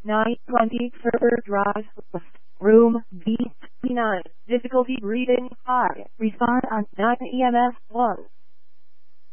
920 server drive, room B9, difficulty breathing high, respond on 9 EMF 1.